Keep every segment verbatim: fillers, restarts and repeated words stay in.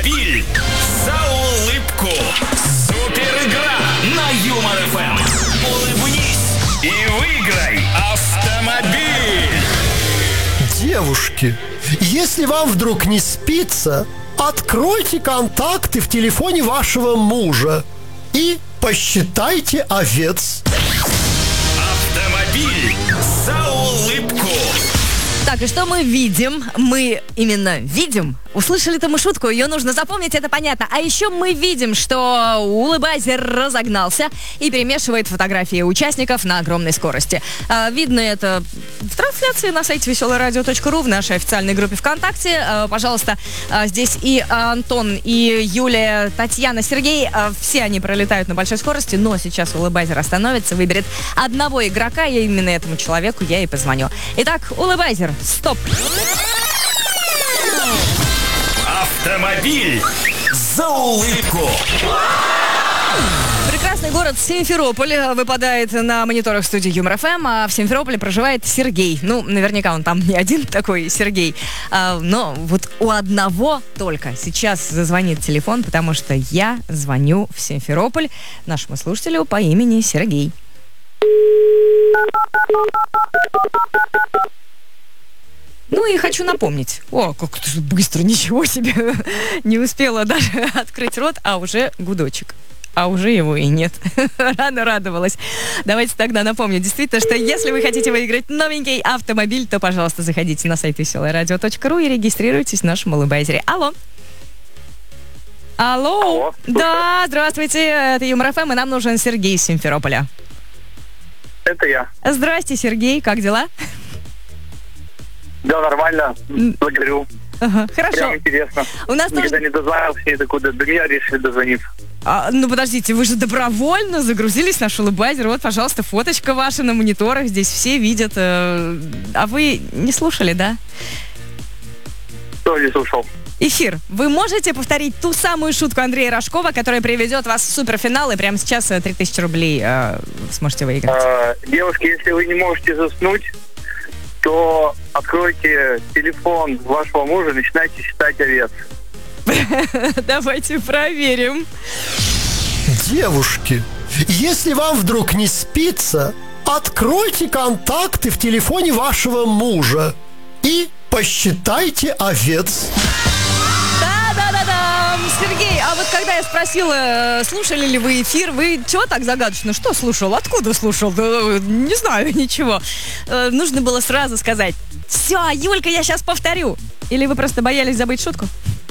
Автомобиль за улыбку. Супер игра на Юмор эф эм. Улыбнись и выиграй автомобиль. Девушки, если вам вдруг не спится, откройте контакты в телефоне вашего мужа и посчитайте овец. Автомобиль за улыбку. Так, и что мы видим? Мы именно видим. Услышали-то мы шутку, ее нужно запомнить, это понятно. А еще мы видим, что улыбайзер разогнался и перемешивает фотографии участников на огромной скорости. А, видно это в трансляции на сайте веселое радио точка ру, в нашей официальной группе ВКонтакте. А, пожалуйста, а, здесь и Антон, и Юлия, Татьяна, Сергей, а, все они пролетают на большой скорости, но сейчас улыбайзер остановится, выберет одного игрока, и именно этому человеку я и позвоню. Итак, улыбайзер, стоп! Автомобиль за улыбку. Прекрасный город Симферополь выпадает на мониторах студии Юмор эф эм, а в Симферополе проживает Сергей. Ну, наверняка он там не один такой Сергей, а, но вот у одного только сейчас зазвонит телефон, потому что я звоню в Симферополь нашему слушателю по имени Сергей. Ну и хочу напомнить. О, как ты же быстро, ничего себе. Не успела даже открыть рот, а уже гудочек. А уже его и нет. Рано радовалась. Давайте тогда напомню. Действительно, что если вы хотите выиграть новенький автомобиль, то, пожалуйста, заходите на сайт веселое радио точка ру и регистрируйтесь в нашем улыбайзере. Алло. Алло. Алло. Да, здравствуйте. Это Юмор эф эм, и нам нужен Сергей из Симферополя. Это я. Здрасте, Сергей. Как дела? Да, нормально. Благодарю. Ага, хорошо. Прям интересно. У нас Никогда тоже... не дозвонился, и докуда до меня решили дозвониться. А, ну, подождите, вы же добровольно загрузились в наш улыбайзер. Вот, пожалуйста, фоточка ваша на мониторах. Здесь все видят. Э, а вы не слушали, да? Кто не слушал? Эфир. Вы можете повторить ту самую шутку Андрея Рожкова, которая приведет вас в суперфинал, и прямо сейчас три тысячи рублей э, сможете выиграть? Э, девушки, если вы не можете заснуть, то откройте телефон вашего мужа, начинайте считать овец. Давайте проверим. Девушки, если вам вдруг не спится, откройте контакты в телефоне вашего мужа и посчитайте овец. Да-да-да-да! Сергей, а вот когда я спросила, слушали ли вы эфир, вы чего так загадочно? Что слушал? Откуда слушал? Да, не знаю, ничего. Э, нужно было сразу сказать: все, Юлька, я сейчас повторю. Или вы просто боялись забыть шутку?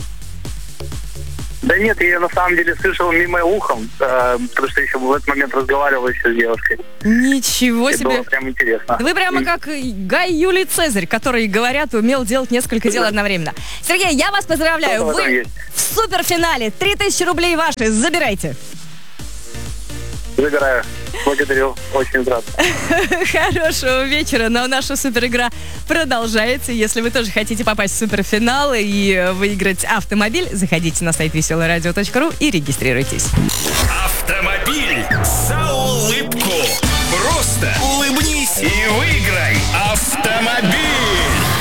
Да нет, я на самом деле слышал мимо ухом, э, потому что еще в этот момент разговаривал еще с девушкой. Ничего И себе. было прям интересно. Вы прямо как Гай Юлий Цезарь, который, говорят, умел делать несколько дел одновременно. Сергей, я вас поздравляю. Что-то в этом Вы есть. в суперфинале. три тысячи рублей ваши. Забирайте. Забираю. Благодарю. Очень рад. Хорошего вечера. Но наша суперигра продолжается. Если вы тоже хотите попасть в суперфинал и выиграть автомобиль, заходите на сайт веселое радио точка ру и регистрируйтесь. Автомобиль за улыбку. Просто улыбнись и выиграй автомобиль.